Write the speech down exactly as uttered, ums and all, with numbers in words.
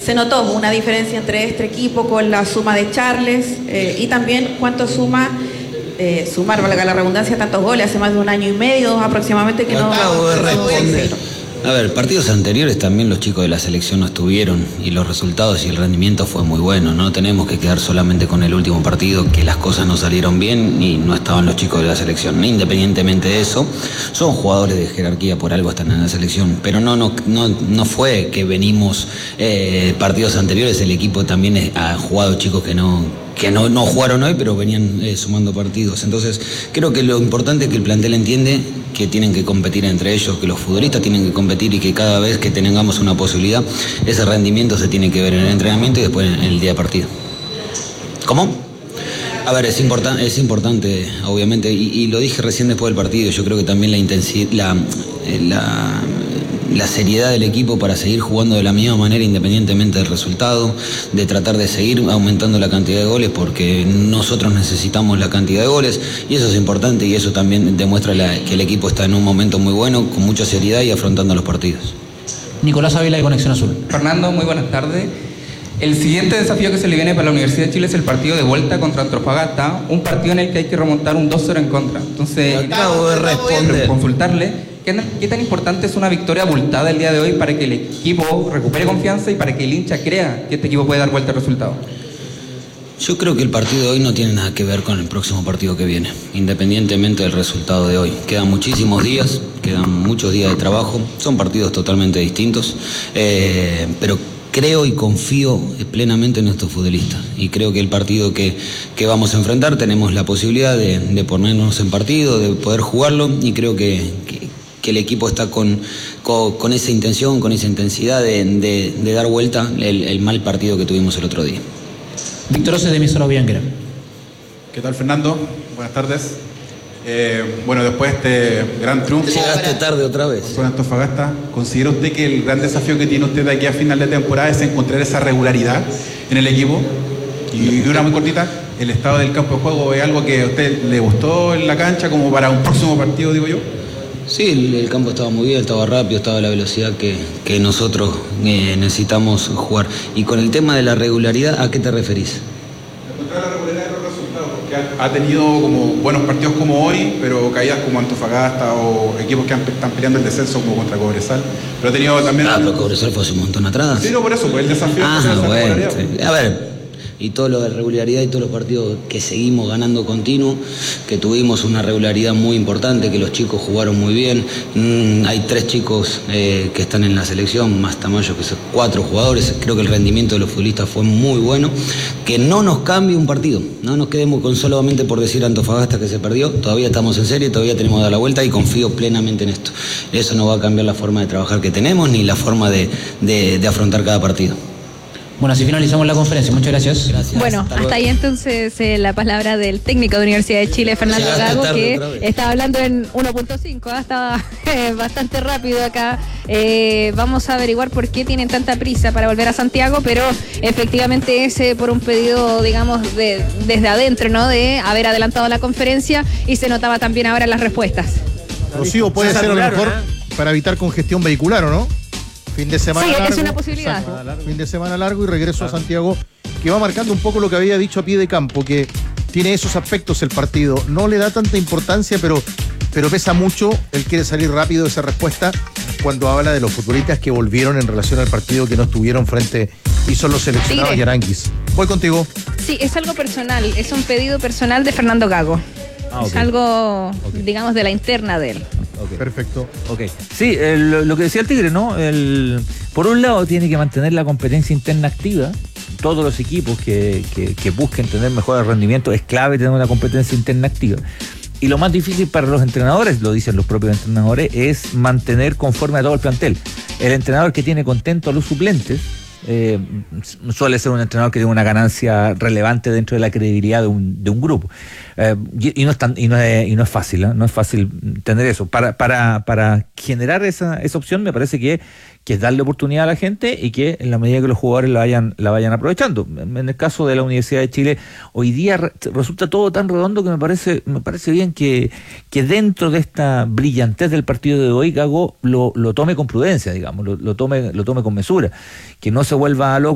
se notó una diferencia entre este equipo con la suma de Charles eh, y también cuánto suma, eh, sumar, valga la redundancia, tantos goles, hace más de un año y medio aproximadamente que no... Acabo de responder. A ver, partidos anteriores también los chicos de la selección no estuvieron y los resultados y el rendimiento fue muy bueno. No tenemos que quedar solamente con el último partido, que las cosas no salieron bien y no estaban los chicos de la selección. Independientemente de eso, son jugadores de jerarquía, por algo están en la selección. Pero no, no, no, no fue que venimos eh, partidos anteriores, el equipo también ha jugado chicos que no... que no, no jugaron hoy, pero venían eh, sumando partidos. Entonces, creo que lo importante es que el plantel entiende que tienen que competir entre ellos, que los futbolistas tienen que competir y que cada vez que tengamos una posibilidad, ese rendimiento se tiene que ver en el entrenamiento y después en el día de partido. ¿Cómo? A ver, es, importan, es importante, obviamente, y, y lo dije recién después del partido, yo creo que también la intensidad, la, la, la seriedad del equipo para seguir jugando de la misma manera independientemente del resultado, de tratar de seguir aumentando la cantidad de goles porque nosotros necesitamos la cantidad de goles y eso es importante y eso también demuestra la, que el equipo está en un momento muy bueno, con mucha seriedad y afrontando los partidos. Nicolás Ávila de Conexión Azul. Fernando, muy buenas tardes. El siguiente desafío que se le viene para la Universidad de Chile es el partido de vuelta contra Antofagasta, un partido en el que hay que remontar un dos cero en contra. Entonces, acabo de responder. Consultarle, ¿qué, ¿qué tan importante es una victoria abultada el día de hoy para que el equipo recupere confianza y para que el hincha crea que este equipo puede dar vuelta al resultado? Yo creo que el partido de hoy no tiene nada que ver con el próximo partido que viene, independientemente del resultado de hoy. Quedan muchísimos días, quedan muchos días de trabajo, son partidos totalmente distintos, eh, pero creo y confío plenamente en nuestros futbolistas y creo que el partido que, que vamos a enfrentar tenemos la posibilidad de, de ponernos en partido, de poder jugarlo y creo que, que, que el equipo está con, con, con esa intención, con esa intensidad de, de, de dar vuelta el, el mal partido que tuvimos el otro día. Víctor Ose de emisora Bianquera. ¿Qué tal, Fernando? Buenas tardes. Eh, bueno, después de este gran triunfo... Llegaste tarde otra vez. Con Antofagasta, ¿considera usted que el gran desafío que tiene usted de aquí a final de temporada es encontrar esa regularidad en el equipo? Y una muy cortita, ¿el estado del campo de juego es algo que a usted le gustó en la cancha como para un próximo partido, digo yo? Sí, el, el campo estaba muy bien, estaba rápido, estaba a la velocidad que, que nosotros eh, necesitamos jugar. Y con el tema de la regularidad, ¿a qué te referís? Encontrar la regularidad de los resultados, porque ha, ha tenido como buenos partidos como hoy, pero caídas como Antofagasta o equipos que han, están peleando el descenso como contra Cobresal. Pero ha tenido también... Ah, pero Cobresal fue hace un montón atrás. Sí, no, por eso, pues el desafío... Ah, es bueno, sí. A ver... y todo lo de regularidad y todos los partidos que seguimos ganando continuo, que tuvimos una regularidad muy importante, que los chicos jugaron muy bien. Mm, hay tres chicos eh, que están en la selección, más Tamayo, que son cuatro jugadores. Creo que el rendimiento de los futbolistas fue muy bueno. Que no nos cambie un partido, no nos quedemos con solamente por decir Antofagasta que se perdió. Todavía estamos en serie, todavía tenemos que dar la vuelta y confío plenamente en esto. Eso no va a cambiar la forma de trabajar que tenemos ni la forma de, de, de afrontar cada partido. Bueno, así finalizamos la conferencia. Muchas gracias. gracias. Bueno, hasta, hasta ahí entonces eh, la palabra del técnico de Universidad de Chile, Fernando Gago, que estaba hablando en uno punto cinco, ¿eh? Estaba eh, bastante rápido acá. Eh, vamos a averiguar por qué tienen tanta prisa para volver a Santiago, pero efectivamente es eh, por un pedido, digamos, de, desde adentro, ¿no? De haber adelantado la conferencia y se notaba también ahora las respuestas. Rocío, puede ser a lo mejor ¿eh? para evitar congestión vehicular, ¿o no? Fin de semana sí, largo. es una posibilidad. Exacto, fin de semana largo y regreso a Santiago, que va marcando un poco lo que había dicho a pie de campo, que tiene esos aspectos el partido. No le da tanta importancia, pero, pero pesa mucho. Él quiere salir rápido de esa respuesta cuando habla de los futbolistas que volvieron en relación al partido que no estuvieron frente y son los seleccionados Tigre. y Aranguis. Voy contigo. Sí, es algo personal, es un pedido personal de Fernando Gago. Ah, okay. Es algo, okay. digamos, de la interna de él. Okay. Perfecto. Okay. Sí, el, lo que decía el Tigre, ¿no? El, por un lado tiene que mantener la competencia interna activa. Todos los equipos que, que, que busquen tener mejores rendimientos, es clave tener una competencia interna activa. Y lo más difícil para los entrenadores, lo dicen los propios entrenadores, es mantener conforme a todo el plantel. El entrenador que tiene contento a los suplentes eh, suele ser un entrenador que tiene una ganancia relevante dentro de la credibilidad de un, de un grupo. Eh, y, y, no es tan, y, no es, y no es fácil, ¿eh? No es fácil tener eso. Para, para, para generar esa, esa opción me parece que, que es darle oportunidad a la gente y que en la medida que los jugadores la vayan, la vayan aprovechando. En el caso de la Universidad de Chile, hoy día re, resulta todo tan redondo que me parece, me parece bien que, que dentro de esta brillantez del partido de hoy, Gago lo, lo tome con prudencia, digamos, lo, lo, tome, lo tome con mesura, que no se vuelva loco